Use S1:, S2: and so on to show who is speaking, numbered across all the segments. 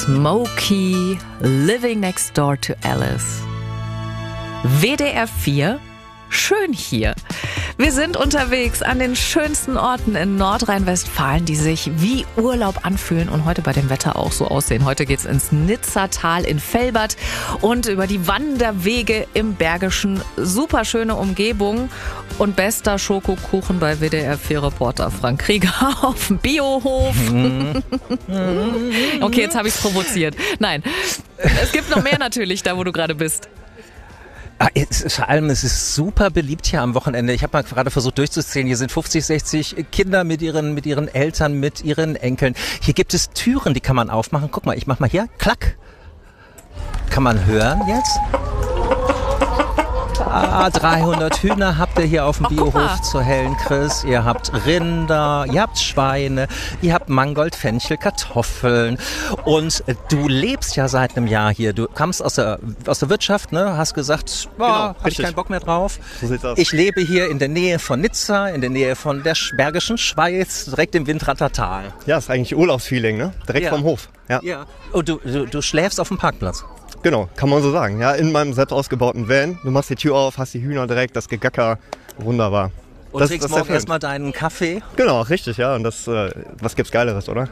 S1: Smokey, Living Next Door to Alice. WDR 4, schön hier. Wir sind unterwegs an den schönsten Orten in Nordrhein-Westfalen, die sich wie Urlaub anfühlen und heute bei dem Wetter auch so aussehen. Heute geht's ins Nizzatal in Velbert und über die Wanderwege im Bergischen. Superschöne Umgebung und bester Schokokuchen bei WDR 4-Reporter Frank Krieger auf dem Biohof. Okay, jetzt habe ich's provoziert. Nein, es gibt noch mehr natürlich da, wo du gerade bist.
S2: Vor allem, es ist super beliebt hier am Wochenende. Ich habe mal gerade versucht durchzuzählen. Hier sind 50, 60 Kinder mit ihren Eltern, mit ihren Enkeln. Hier gibt es Türen, die kann man aufmachen. Guck mal, ich mach mal hier. Klack. Kann man hören jetzt? 300 Hühner habt ihr hier auf dem Biohof zur hellen Chris. Ihr habt Rinder, ihr habt Schweine, ihr habt Mangold, Fenchel, Kartoffeln. Und du lebst ja seit einem Jahr hier. Du kommst aus der Wirtschaft, ne? Hast gesagt, hab ich keinen Bock mehr drauf.
S3: So sieht's aus.
S2: Ich lebe hier in der Nähe von Nizza, in der Nähe von der Bergischen Schweiz, direkt im Windratter Tal.
S3: Ja, ist eigentlich Urlaubsfeeling, ne? Direkt vom Hof. Ja.
S2: Und du schläfst auf dem Parkplatz.
S3: Genau, kann man so sagen. Ja, in meinem selbst ausgebauten Van. Du machst die Tür auf, hast die Hühner direkt, das Gegacker. Wunderbar.
S2: Und trinkst morgen erstmal deinen Kaffee.
S3: Genau, richtig, ja. Und das, was gibt's Geileres, oder?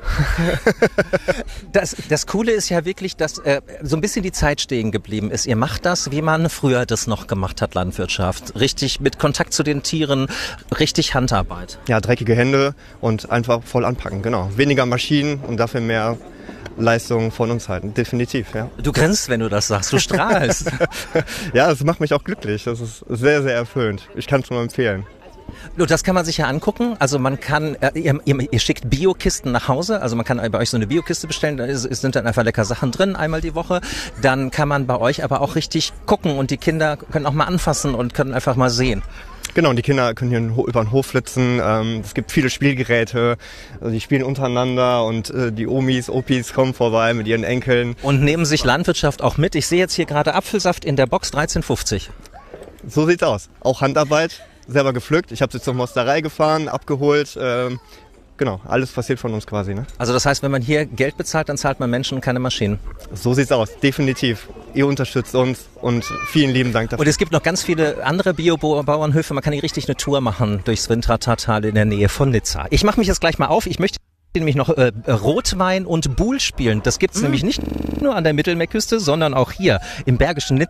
S2: Das Coole ist ja wirklich, dass so ein bisschen die Zeit stehen geblieben ist. Ihr macht das, wie man früher das noch gemacht hat, Landwirtschaft. Richtig mit Kontakt zu den Tieren, richtig Handarbeit.
S3: Ja, dreckige Hände und einfach voll anpacken, genau. Weniger Maschinen und dafür mehr Leistungen von uns halten, definitiv, ja.
S2: Du grinst, wenn du das sagst, du strahlst.
S3: Ja, das macht mich auch glücklich, das ist sehr, sehr erfüllend. Ich kann es nur empfehlen.
S2: Das kann man sich ja angucken. Also man kann, ihr schickt Biokisten nach Hause. Also man kann bei euch so eine Biokiste bestellen. Da sind dann einfach lecker Sachen drin, einmal die Woche. Dann kann man bei euch aber auch richtig gucken und die Kinder können auch mal anfassen und können einfach mal sehen.
S3: Genau, und die Kinder können hier über den Hof flitzen. Es gibt viele Spielgeräte, also die spielen untereinander und die Opis kommen vorbei mit ihren Enkeln.
S2: Und nehmen sich Landwirtschaft auch mit. Ich sehe jetzt hier gerade Apfelsaft in der Box 13,50.
S3: So sieht's aus. Auch Handarbeit, selber gepflückt. Ich habe sie zur Mosterei gefahren, abgeholt. Genau, alles passiert von uns quasi, ne?
S2: Also das heißt, wenn man hier Geld bezahlt, dann zahlt man Menschen und keine Maschinen.
S3: So sieht's aus, definitiv. Ihr unterstützt uns und vielen lieben Dank dafür.
S2: Und es gibt noch ganz viele andere Biobauernhöfe. Man kann hier richtig eine Tour machen durchs Windratter-Tal in der Nähe von Nizza. Ich mache mich jetzt gleich mal auf. Ich möchte nämlich noch Rotwein und Buhl spielen. Das gibt's nämlich nicht nur an der Mittelmeerküste, sondern auch hier im Bergischen Nizza.